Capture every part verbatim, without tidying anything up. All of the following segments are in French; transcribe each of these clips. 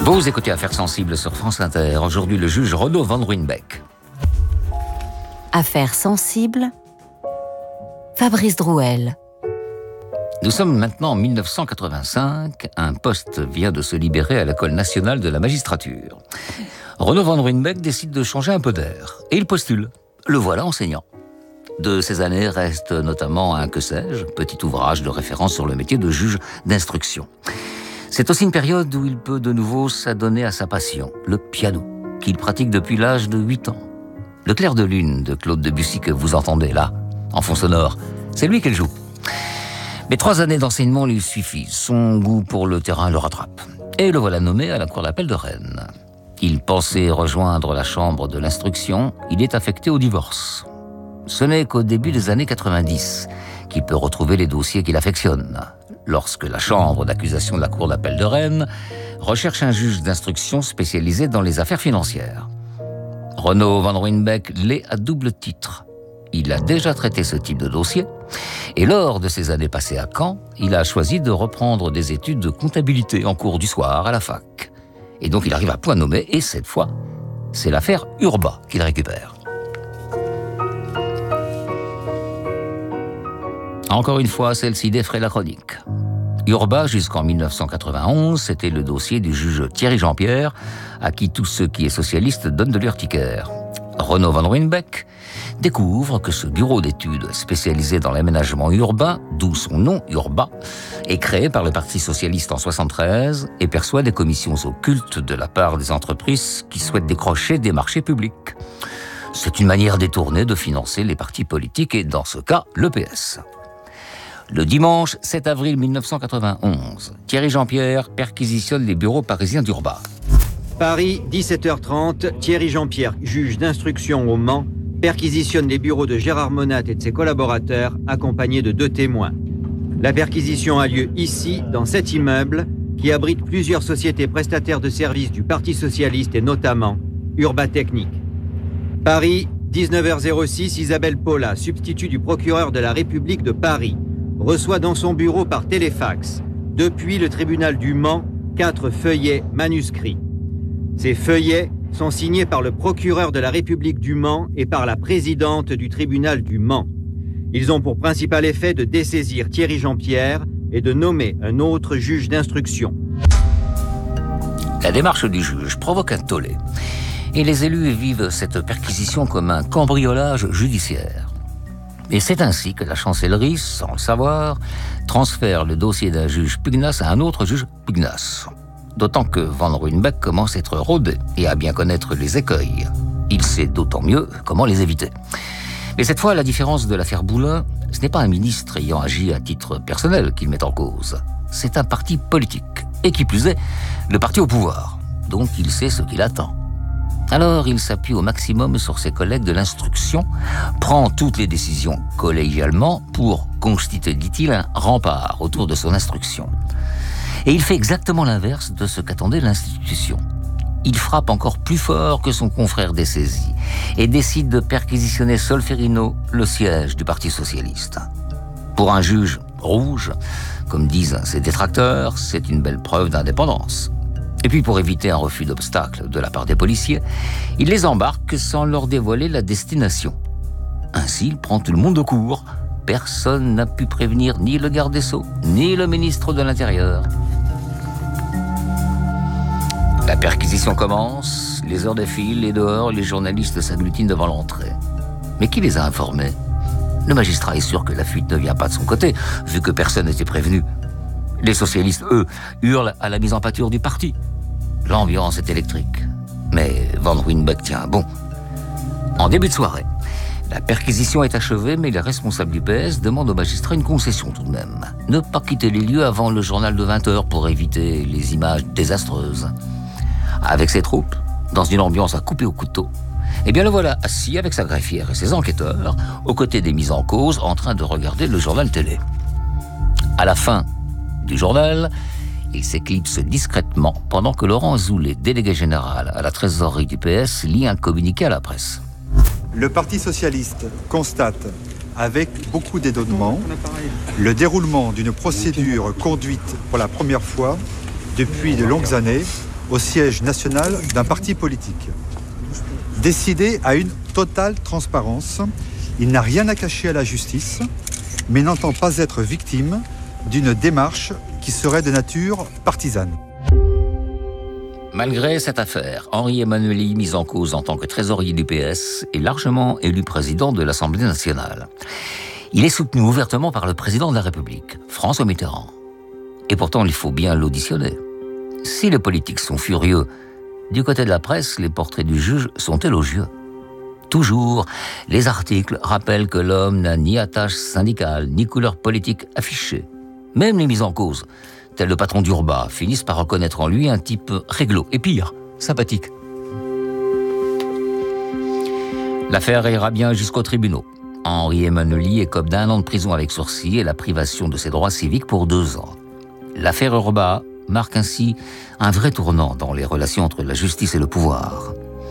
Vous écoutez Affaires sensibles sur France Inter. Aujourd'hui, le juge Renaud Van Ruijnbeek. Affaires sensibles, Fabrice Drouel. Nous sommes maintenant en mille neuf cent quatre-vingt-cinq. Un poste vient de se libérer à l'École nationale de la magistrature. Renaud Van Ruijnbeek décide de changer un peu d'air. Et il postule. Le voilà enseignant. De ces années reste notamment un que sais-je, petit ouvrage de référence sur le métier de juge d'instruction. C'est aussi une période où il peut de nouveau s'adonner à sa passion, le piano, qu'il pratique depuis l'âge de huit ans. Le clair de lune de Claude Debussy que vous entendez là, en fond sonore, c'est lui qui le joue. Mais trois années d'enseignement lui suffisent, son goût pour le terrain le rattrape. Et le voilà nommé à la cour d'appel de Rennes. Il pensait rejoindre la chambre de l'instruction, il est affecté au divorce. Ce n'est qu'au début des années quatre-vingt-dix qu'il peut retrouver les dossiers qu'il affectionne, lorsque la chambre d'accusation de la cour d'appel de Rennes recherche un juge d'instruction spécialisé dans les affaires financières. Renaud Van Ruijnbeek l'est à double titre. Il a déjà traité ce type de dossier, et lors de ses années passées à Caen, il a choisi de reprendre des études de comptabilité en cours du soir à la fac. Et donc il arrive à point nommé, et cette fois, c'est l'affaire Urbain qu'il récupère. Encore une fois, celle-ci défraie la chronique. Urbain, jusqu'en mille neuf cent quatre-vingt-onze, c'était le dossier du juge Thierry Jean-Pierre, à qui tout ce qui est socialiste donne de l'urticaire. Renaud Van Ruijnbeek découvre que ce bureau d'études spécialisé dans l'aménagement urbain, d'où son nom Urbain, est créé par le Parti socialiste en soixante-treize et perçoit des commissions occultes de la part des entreprises qui souhaitent décrocher des marchés publics. C'est une manière détournée de financer les partis politiques et, dans ce cas, le P S. Le dimanche sept avril mille neuf cent quatre-vingt-onze, Thierry Jean-Pierre perquisitionne les bureaux parisiens d'Urbain. Paris, dix-sept heures trente, Thierry Jean-Pierre, juge d'instruction au Mans, perquisitionne les bureaux de Gérard Monat et de ses collaborateurs, accompagnés de deux témoins. La perquisition a lieu ici, dans cet immeuble, qui abrite plusieurs sociétés prestataires de services du Parti socialiste et notamment Urbain Technique. Paris, dix-neuf heures six, Isabelle Paula, substitut du procureur de la République de Paris, reçoit dans son bureau par téléfax, depuis le tribunal du Mans, quatre feuillets manuscrits. Ces feuillets sont signés par le procureur de la République du Mans et par la présidente du tribunal du Mans. Ils ont pour principal effet de dessaisir Thierry Jean-Pierre et de nommer un autre juge d'instruction. La démarche du juge provoque un tollé, et les élus vivent cette perquisition comme un cambriolage judiciaire. Et c'est ainsi que la chancellerie, sans le savoir, transfère le dossier d'un juge pugnace à un autre juge pugnace. D'autant que Van Ruijnbeek commence à être rodé et à bien connaître les écueils. Il sait d'autant mieux comment les éviter. Mais cette fois, à la différence de l'affaire Boulin, ce n'est pas un ministre ayant agi à titre personnel qu'il met en cause. C'est un parti politique. Et qui plus est, le parti au pouvoir. Donc il sait ce qu'il attend. Alors il s'appuie au maximum sur ses collègues de l'instruction, prend toutes les décisions collégialement pour constituer, dit-il, un rempart autour de son instruction. Et il fait exactement l'inverse de ce qu'attendait l'institution. Il frappe encore plus fort que son confrère dessaisi et décide de perquisitionner Solferino, le siège du Parti socialiste. Pour un juge rouge, comme disent ses détracteurs, c'est une belle preuve d'indépendance. Et puis pour éviter un refus d'obstacle de la part des policiers, il les embarque sans leur dévoiler la destination. Ainsi, il prend tout le monde au court. Personne n'a pu prévenir ni le garde des Sceaux, ni le ministre de l'Intérieur. La perquisition commence, les heures défilent et dehors, les journalistes s'agglutinent devant l'entrée. Mais qui les a informés ? Le magistrat est sûr que la fuite ne vient pas de son côté, vu que personne n'était prévenu. Les socialistes, eux, hurlent à la mise en pâture du parti. L'ambiance est électrique. Mais Van Ruijnbeek tient bon. En début de soirée, la perquisition est achevée, mais les responsables du P S demandent au magistrat une concession tout de même. Ne pas quitter les lieux avant le journal de vingt heures pour éviter les images désastreuses. Avec ses troupes, dans une ambiance à couper au couteau, eh bien le voilà assis avec sa greffière et ses enquêteurs, aux côtés des mises en cause, en train de regarder le journal télé. À la fin du journal, il s'éclipse discrètement pendant que Laurent Azoulay, délégué général à la trésorerie du P S, lit un communiqué à la presse. Le Parti socialiste constate, avec beaucoup d'étonnement, le déroulement d'une procédure conduite pour la première fois depuis de longues années au siège national d'un parti politique. Décidé à une totale transparence, il n'a rien à cacher à la justice, mais n'entend pas être victime d'une démarche qui serait de nature partisane. Malgré cette affaire, Henri Emmanuelli, mis en cause en tant que trésorier du P S, est largement élu président de l'Assemblée nationale. Il est soutenu ouvertement par le président de la République, François Mitterrand. Et pourtant, il faut bien l'auditionner. Si les politiques sont furieux, du côté de la presse, les portraits du juge sont élogieux. Toujours, les articles rappellent que l'homme n'a ni attache syndicale, ni couleur politique affichée. Même les mises en cause, tel le patron d'Urba, finissent par reconnaître en lui un type réglo, et pire, sympathique. L'affaire ira bien jusqu'aux tribunaux. Henri Emmanuelli écope d'un an de prison avec sursis et la privation de ses droits civiques pour deux ans. L'affaire Urba marque ainsi un vrai tournant dans les relations entre la justice et le pouvoir.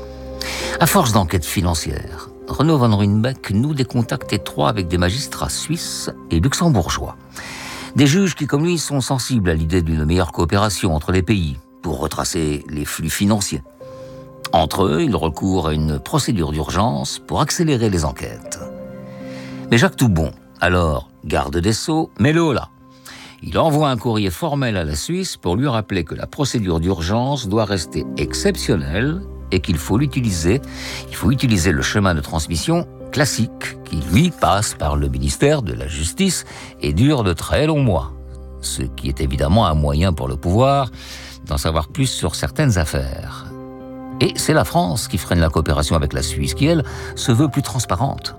À force d'enquêtes financières, Renaud van Ruymbeck noue des contacts étroits avec des magistrats suisses et luxembourgeois. Des juges qui, comme lui, sont sensibles à l'idée d'une meilleure coopération entre les pays pour retracer les flux financiers. Entre eux, ils recourent à une procédure d'urgence pour accélérer les enquêtes. Mais Jacques Toubon, alors garde des Sceaux, met le holà. Il envoie un courrier formel à la Suisse pour lui rappeler que la procédure d'urgence doit rester exceptionnelle et qu'il faut l'utiliser, il faut utiliser le chemin de transmission classique qui, lui, passe par le ministère de la Justice et dure de très longs mois. Ce qui est évidemment un moyen pour le pouvoir d'en savoir plus sur certaines affaires. Et c'est la France qui freine la coopération avec la Suisse, qui, elle, se veut plus transparente.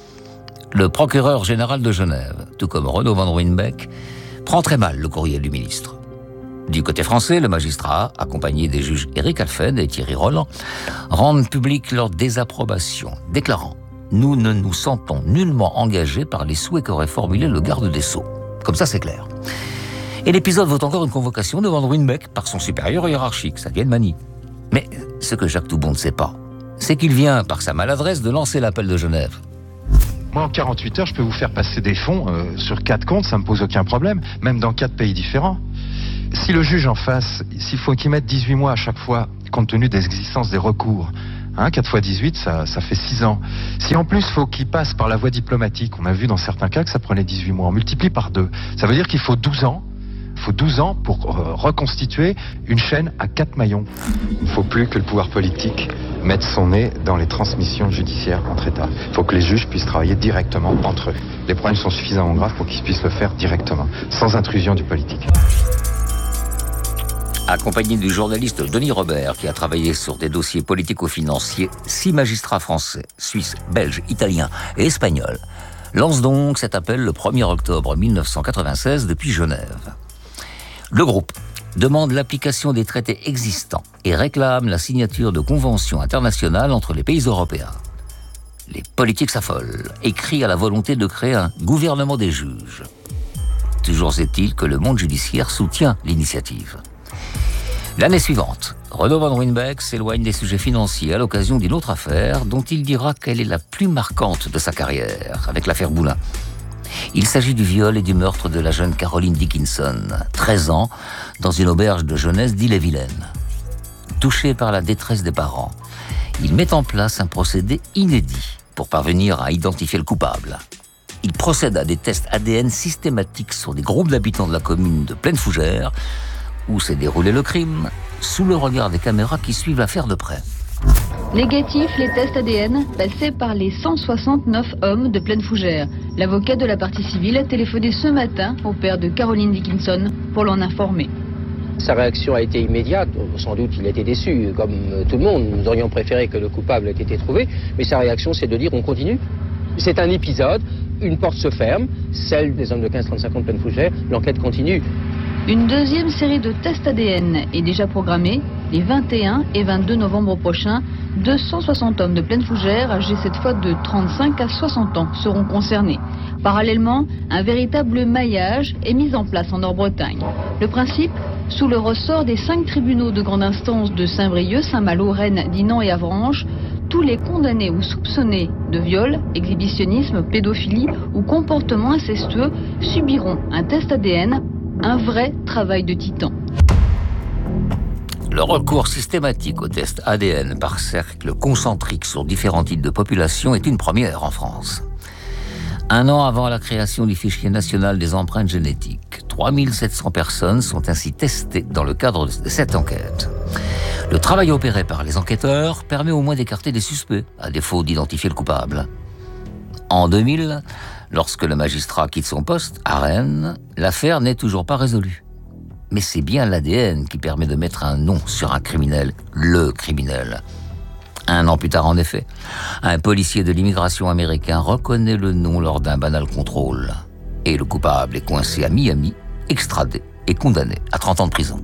Le procureur général de Genève, tout comme Renaud van Ruymbeck, prend très mal le courrier du ministre. Du côté français, le magistrat, accompagné des juges Éric Alphen et Thierry Roland, rendent public leur désapprobation, déclarant « Nous ne nous sentons nullement engagés par les souhaits qu'aurait formulés le garde des Sceaux. » Comme ça, c'est clair. Et l'épisode vaut encore une convocation de Van Ruymbeck par son supérieur hiérarchique, ça vient de Mani. Mais ce que Jacques Toubon ne sait pas, c'est qu'il vient, par sa maladresse, de lancer l'appel de Genève. Moi, en quarante-huit heures, je peux vous faire passer des fonds euh, sur quatre comptes, ça me pose aucun problème, même dans quatre pays différents. Si le juge en face, s'il faut qu'il mette dix-huit mois à chaque fois, compte tenu des existences des recours, hein, quatre fois dix-huit, ça, ça fait six ans. Si en plus, il faut qu'il passe par la voie diplomatique, on a vu dans certains cas que ça prenait dix-huit mois, on multiplie par deux. Ça veut dire qu'il faut douze ans. Il faut douze ans pour euh, reconstituer une chaîne à quatre maillons. Il ne faut plus que le pouvoir politique mette son nez dans les transmissions judiciaires entre États. Il faut que les juges puissent travailler directement entre eux. Les problèmes sont suffisamment graves pour qu'ils puissent le faire directement, sans intrusion du politique. Accompagné du journaliste Denis Robert, qui a travaillé sur des dossiers politico-financiers, six magistrats français, suisses, belges, italiens et espagnols lancent donc cet appel le premier octobre mille neuf cent quatre-vingt-seize depuis Genève. Le groupe demande l'application des traités existants et réclame la signature de conventions internationales entre les pays européens. Les politiques s'affolent et crient à la volonté de créer un gouvernement des juges. Toujours est-il que le monde judiciaire soutient l'initiative. L'année suivante, Renaud van Ruymbeck s'éloigne des sujets financiers à l'occasion d'une autre affaire dont il dira qu'elle est la plus marquante de sa carrière, avec l'affaire Boulin. Il s'agit du viol et du meurtre de la jeune Caroline Dickinson, treize ans, dans une auberge de jeunesse d'Ille-et-Vilaine. Touché par la détresse des parents, il met en place un procédé inédit pour parvenir à identifier le coupable. Il procède à des tests A D N systématiques sur des groupes d'habitants de la commune de Plaine Fougère, où s'est déroulé le crime, sous le regard des caméras qui suivent l'affaire de près. Négatifs, les tests A D N passés par les cent soixante-neuf hommes de Plaine Fougère. L'avocat de la partie civile a téléphoné ce matin au père de Caroline Dickinson pour l'en informer. Sa réaction a été immédiate, sans doute il a été déçu, comme tout le monde. Nous aurions préféré que le coupable ait été trouvé, mais sa réaction c'est de dire on continue. C'est un épisode, une porte se ferme, celle des hommes de quinze trente-cinq ans de Plaine Fougère, l'enquête continue. Une deuxième série de tests A D N est déjà programmée les vingt et un et vingt-deux novembre prochains. deux cent soixante hommes de Plaine Fougère, âgés cette fois de trente-cinq à soixante ans, seront concernés. Parallèlement, un véritable maillage est mis en place en Nord-Bretagne. Le principe, sous le ressort des cinq tribunaux de grande instance de Saint-Brieuc, Saint-Malo, Rennes, Dinan et Avranches, tous les condamnés ou soupçonnés de viol, exhibitionnisme, pédophilie ou comportement incestueux subiront un test A D N, un vrai travail de titan. Le recours systématique aux tests A D N par cercle concentrique sur différents types de population est une première en France. Un an avant la création du fichier national des empreintes génétiques, trois mille sept cents personnes sont ainsi testées dans le cadre de cette enquête. Le travail opéré par les enquêteurs permet au moins d'écarter des suspects, à défaut d'identifier le coupable. En deux mille, lorsque le magistrat quitte son poste, à Rennes, l'affaire n'est toujours pas résolue. Mais c'est bien l'A D N qui permet de mettre un nom sur un criminel, le criminel. Un an plus tard, en effet, un policier de l'immigration américain reconnaît le nom lors d'un banal contrôle. Et le coupable est coincé à Miami, extradé et condamné à trente ans de prison.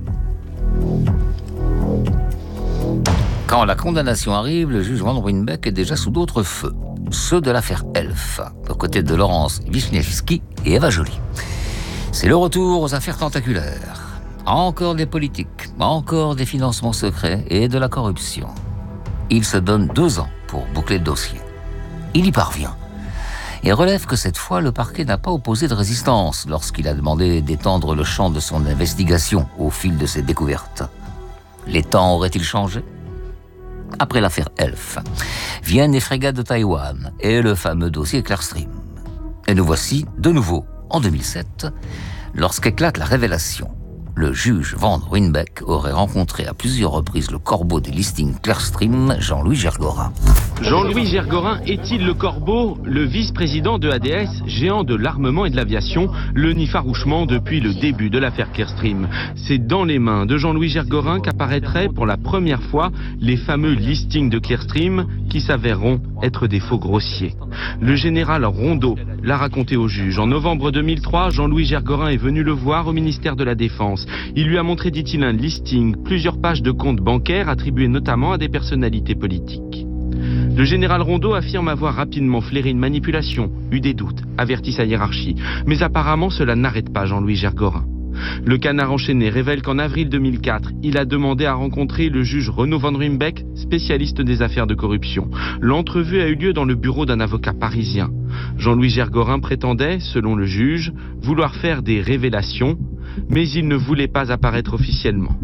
Quand la condamnation arrive, le juge Van Ruijnbeek est déjà sous d'autres feux, ceux de l'affaire Elf, aux côtés de Laurence Wisniewski et Eva Joly. C'est le retour aux affaires tentaculaires. Encore des politiques, encore des financements secrets et de la corruption. Il se donne deux ans pour boucler le dossier. Il y parvient et relève que cette fois, le parquet n'a pas opposé de résistance lorsqu'il a demandé d'étendre le champ de son investigation au fil de ses découvertes. Les temps auraient-ils changé ? Après l'affaire Elf, viennent les frégates de Taïwan et le fameux dossier Clearstream. Et nous voici de nouveau en deux mille sept, lorsqu'éclate la révélation. Le juge Van Ruijnbeek aurait rencontré à plusieurs reprises le corbeau des listings Clearstream, Jean-Louis Gergorin. Jean-Louis Gergorin est-il le corbeau, le vice-président de A D S, géant de l'armement et de l'aviation, le nid farouchement depuis le début de l'affaire Clearstream? C'est dans les mains de Jean-Louis Gergorin qu'apparaîtraient pour la première fois les fameux listings de Clearstream qui s'avéreront être des faux grossiers. Le général Rondeau l'a raconté au juge. En novembre deux mille trois, Jean-Louis Gergorin est venu le voir au ministère de la Défense. Il lui a montré, dit-il, un listing, plusieurs pages de comptes bancaires attribués notamment à des personnalités politiques. Le général Rondeau affirme avoir rapidement flairé une manipulation, eu des doutes, averti sa hiérarchie. Mais apparemment, cela n'arrête pas Jean-Louis Gergorin. Le Canard enchaîné révèle qu'en avril deux mille quatre, il a demandé à rencontrer le juge Renaud Van Ruijnbeek, spécialiste des affaires de corruption. L'entrevue a eu lieu dans le bureau d'un avocat parisien. Jean-Louis Gergorin prétendait, selon le juge, vouloir faire des révélations, mais il ne voulait pas apparaître officiellement.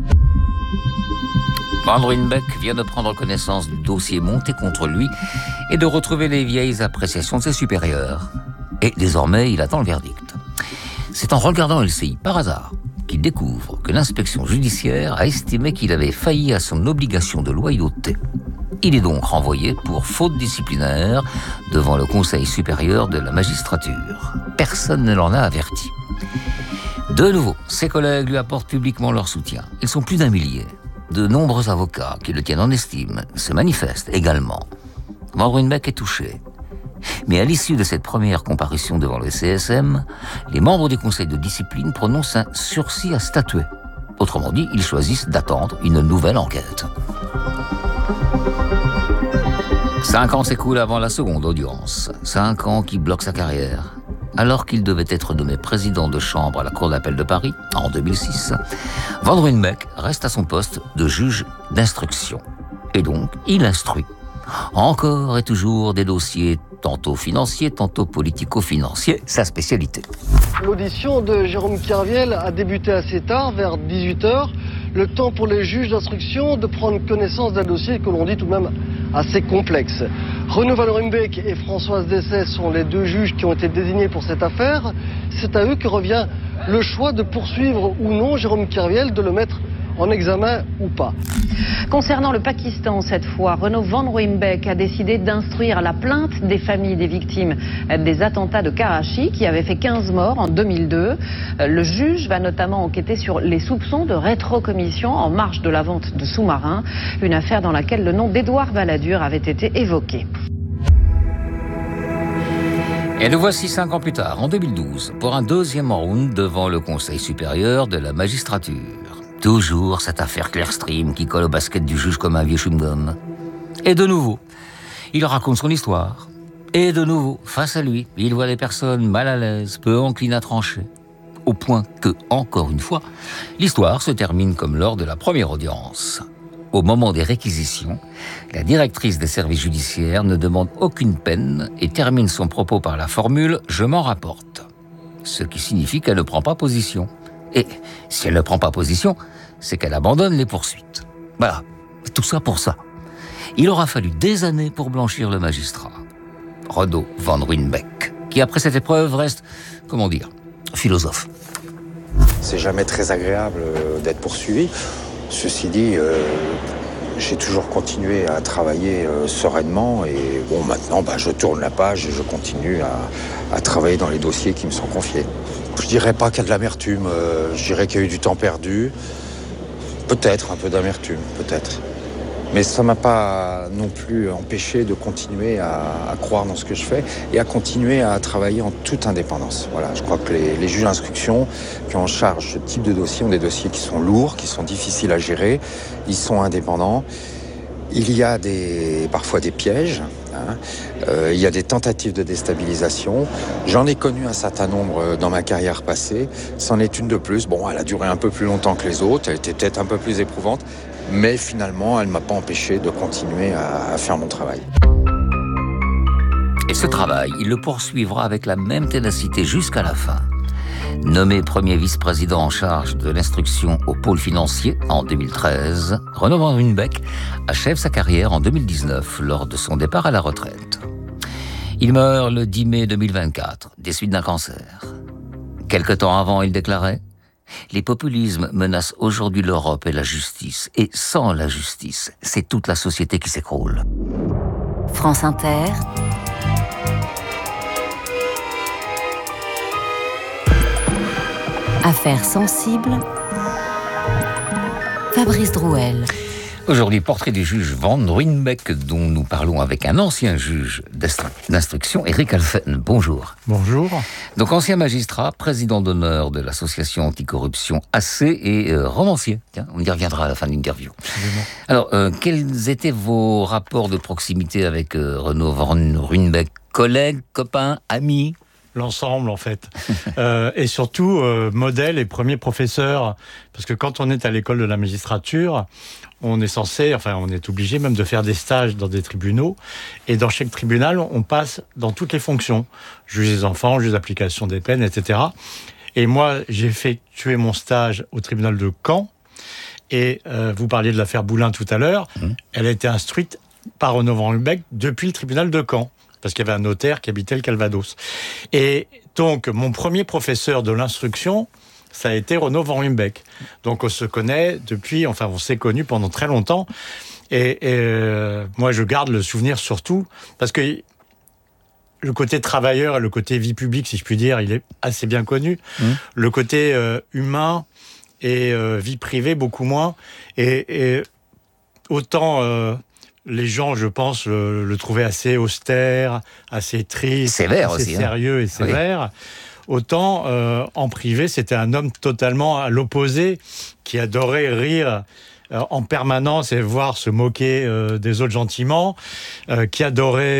Van Ruijnbeek vient de prendre connaissance du dossier monté contre lui et de retrouver les vieilles appréciations de ses supérieurs. Et désormais, il attend le verdict. C'est en regardant L C I par hasard qu'il découvre que l'inspection judiciaire a estimé qu'il avait failli à son obligation de loyauté. Il est donc renvoyé pour faute disciplinaire devant le Conseil supérieur de la magistrature. Personne ne l'en a averti. De nouveau, ses collègues lui apportent publiquement leur soutien. Ils sont plus d'un millier. De nombreux avocats qui le tiennent en estime se manifestent également. Van Ruijnbeek est touché. Mais à l'issue de cette première comparution devant le C S M, les membres du conseil de discipline prononcent un sursis à statuer. Autrement dit, ils choisissent d'attendre une nouvelle enquête. Cinq ans s'écoulent avant la seconde audience. Cinq ans qui bloquent sa carrière. Alors qu'il devait être nommé président de chambre à la Cour d'appel de Paris, en deux mille six, Van Ruijnbeek reste à son poste de juge d'instruction. Et donc, il instruit. Encore et toujours des dossiers tantôt financiers, tantôt politico-financiers, sa spécialité. L'audition de Jérôme Kerviel a débuté assez tard, vers dix-huit heures. Le temps pour les juges d'instruction de prendre connaissance d'un dossier que l'on dit tout de même assez complexe. Renaud Van Ruijnbeek et Françoise Dessay sont les deux juges qui ont été désignés pour cette affaire. C'est à eux que revient le choix de poursuivre ou non Jérôme Kerviel, de le mettre en examen ou pas. Concernant le Pakistan, cette fois, Renaud Van Ruijnbeek a décidé d'instruire la plainte des familles des victimes des attentats de Karachi, qui avaient fait quinze morts en deux mille deux. Le juge va notamment enquêter sur les soupçons de rétrocommission en marge de la vente de sous-marins, une affaire dans laquelle le nom d'Édouard Balladur avait été évoqué. Et nous voici cinq ans plus tard, en deux mille douze, pour un deuxième round devant le Conseil supérieur de la magistrature. Toujours cette affaire Clearstream qui colle au basket du juge comme un vieux chewing-gum. Et de nouveau, il raconte son histoire. Et de nouveau, face à lui, il voit des personnes mal à l'aise, peu enclines à trancher. Au point que, encore une fois, l'histoire se termine comme lors de la première audience. Au moment des réquisitions, la directrice des services judiciaires ne demande aucune peine et termine son propos par la formule « je m'en rapporte », ce qui signifie qu'elle ne prend pas position. Et si elle ne prend pas position, c'est qu'elle abandonne les poursuites. Voilà, tout ça pour ça. Il aura fallu des années pour blanchir le magistrat, Renaud van Ruijnbeek, qui après cette épreuve reste, comment dire, philosophe. C'est jamais très agréable d'être poursuivi. Ceci dit, euh, j'ai toujours continué à travailler euh, sereinement et bon, maintenant, bah, je tourne la page et je continue à, à travailler dans les dossiers qui me sont confiés. Je dirais pas qu'il y a de l'amertume, euh, je dirais qu'il y a eu du temps perdu. Peut-être un peu d'amertume, peut-être. Mais ça m'a pas non plus empêché de continuer à, à croire dans ce que je fais et à continuer à travailler en toute indépendance. Voilà, je crois que les, les juges d'instruction qui ont en charge ce type de dossier ont des dossiers qui sont lourds, qui sont difficiles à gérer, ils sont indépendants. Il y a des, parfois des pièges, hein. euh, il y a des tentatives de déstabilisation. J'en ai connu un certain nombre dans ma carrière passée. C'en est une de plus. Bon, elle a duré un peu plus longtemps que les autres, elle était peut-être un peu plus éprouvante, mais finalement, elle ne m'a pas empêché de continuer à, à faire mon travail. Et ce travail, il le poursuivra avec la même ténacité jusqu'à la fin. Nommé premier vice-président en charge de l'instruction au pôle financier en deux mille treize, Renaud van Ruijnbeek achève sa carrière en deux mille dix-neuf lors de son départ à la retraite. Il meurt le dix mai deux mille vingt-quatre, des suites d'un cancer. Quelque temps avant, il déclarait « Les populismes menacent aujourd'hui l'Europe et la justice, et sans la justice, c'est toute la société qui s'écroule. » France Inter. Affaires sensibles. Fabrice Drouel. Aujourd'hui, portrait du juge van Ruijnbeek, dont nous parlons avec un ancien juge d'instruction, Eric Alphen. Bonjour. Bonjour. Donc, ancien magistrat, président d'honneur de l'association anticorruption A C et euh, romancier. Tiens, on y reviendra à la fin de l'interview. Alors, euh, quels étaient vos rapports de proximité avec euh, Renaud van Ruijnbeek? Collègues, copains, amis? L'ensemble, en fait. euh, et surtout, euh, modèle et premier professeur. Parce que quand on est à l'école de la magistrature, on est censé, enfin, on est obligé même de faire des stages dans des tribunaux. Et dans chaque tribunal, on passe dans toutes les fonctions. Juge des enfants, juge d'application des peines, et cetera. Et moi, j'ai effectué mon stage au tribunal de Caen. Et euh, vous parliez de l'affaire Boulin tout à l'heure. Mmh. Elle a été instruite par Renaud van Ruijnbeek depuis le tribunal de Caen. Parce qu'il y avait un notaire qui habitait le Calvados. Et donc, mon premier professeur de l'instruction, ça a été Renaud van Ruijnbeek. Donc, on se connaît depuis, enfin, on s'est connus pendant très longtemps. Et, et euh, moi, je garde le souvenir surtout, parce que le côté travailleur et le côté vie publique, si je puis dire, il est assez bien connu. Mmh. Le côté euh, humain et euh, vie privée, beaucoup moins. Et, et autant... Euh, les gens, je pense, le, le trouvaient assez austère, assez triste, sévère assez aussi, sérieux hein. et sévère. Oui. Autant, euh, en privé, c'était un homme totalement à l'opposé, qui adorait rire euh, en permanence et voir se moquer euh, des autres gentiment, euh, qui adorait